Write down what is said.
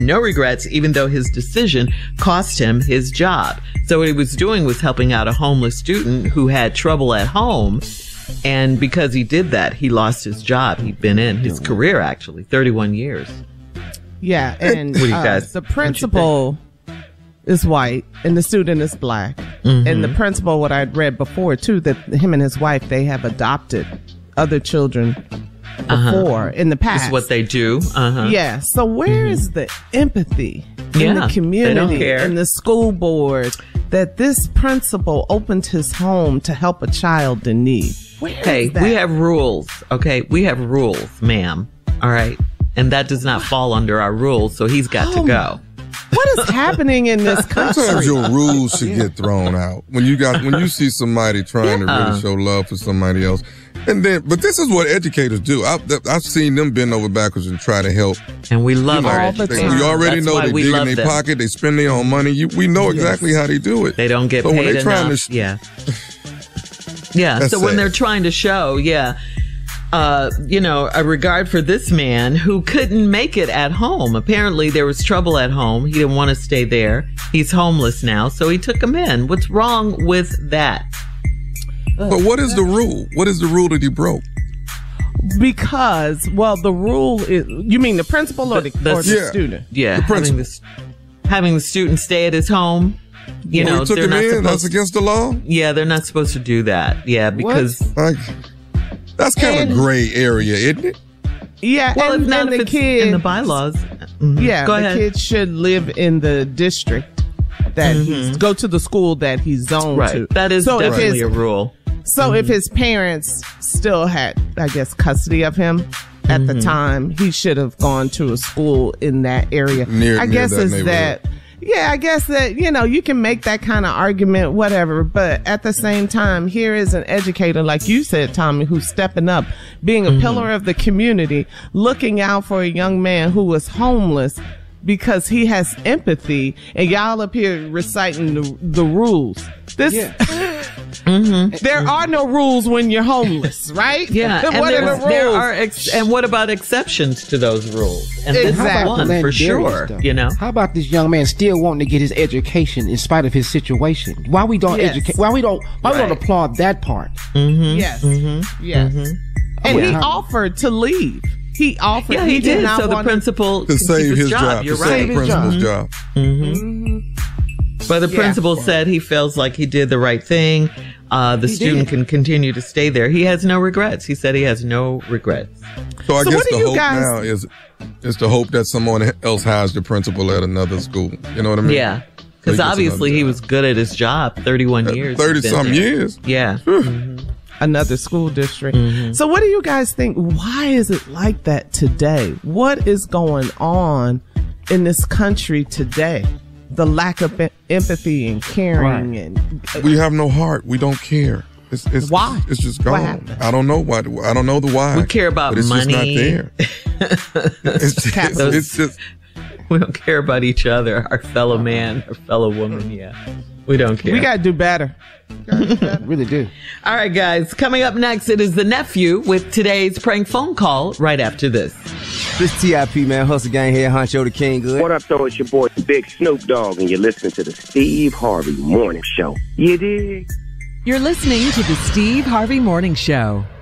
no regrets, even though his decision cost him his job. So what he was doing was helping out a homeless student who had trouble at home. And because he did that, he lost his job. He'd been in his career, actually, 31 years. Yeah, and what do you guys, the principal is white and the student is black. Mm-hmm. And the principal, what I'd read before, too, that him and his wife, they have adopted other children before in the past. That's what they do. Yeah. So where is the empathy in the community, in the school board, that this principal opened his home to help a child in need? Hey, we have rules. Okay, we have rules, ma'am. All right, and that does not fall under our rules. So he's got to go. What is happening in this country? Sometimes your rules should get thrown out when you see somebody trying to really show love for somebody else. And then, but this is what educators do. I've seen them bend over backwards and try to help. And we love our educators. We already know they dig in their pocket, they spend their own money. We know exactly how they do it. They don't get paid when they're trying enough. Yeah. So when they're trying to show, a regard for this man who couldn't make it at home. Apparently there was trouble at home. He didn't want to stay there. He's homeless now, so he took him in. What's wrong with that? But what is the rule? What is the rule that he broke? Because, the rule is, you mean the principal or the student? Yeah, the principal. Having the student stay at his home. He took him in. That's against the law? Yeah, they're not supposed to do that. Yeah, because... That's kind of gray area, isn't it? Yeah, well, and if not, the kids in the bylaws. Yeah, the kids should live in the district that go to the school that he's zoned to. That is definitely a rule. So if his parents still had, I guess, custody of him at the time, he should have gone to a school in that area. I guess that, you can make that kind of argument, whatever. But at the same time, here is an educator, like you said, Tommy, who's stepping up, being a pillar of the community, looking out for a young man who was homeless because he has empathy, and y'all up here reciting the rules. There are no rules when you're homeless, right? Yeah. What are the rules? And what about exceptions to those rules? And this is one for sure. How about this young man still wanting to get his education in spite of his situation? Why we don't educate? Why we don't applaud that part? Yes. Yes. And he offered to leave. He offered. Yeah, he did. So the principal to save his job. You're to save the principal's job. But the principal said he feels like he did the right thing. The student can continue to stay there. He has no regrets. He said he has no regrets. So I guess the hope now is to hope that someone else hires the principal at another school. You know what I mean? Yeah. Because obviously he was good at his job. 31 years. 30-some years. Yeah. Another school district. So what do you guys think? Why is it like that today? What is going on in this country today? The lack of empathy and caring, and we have no heart. We don't care. It's why? It's just gone. I don't know why. I don't know the why. We care about money. It's just not there. it's just. We don't care about each other, our fellow man, our fellow woman. Yeah, we don't care. We gotta do better. Really do. All right, guys. Coming up next, it is the nephew with today's prank phone call. Right after this. This TIP, man, Hustle Gang here, Honcho the King Good. What up, though? It's your boy, Big Snoop Dogg, and you're listening to the Steve Harvey Morning Show. You dig? You're listening to the Steve Harvey Morning Show.